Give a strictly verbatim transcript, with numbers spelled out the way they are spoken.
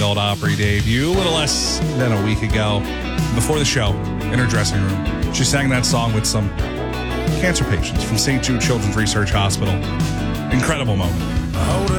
Old Opry debut a little less than a week ago. Before the show, in her dressing room, she sang that song with some cancer patients from Saint Jude Children's Research Hospital. Incredible moment. Hold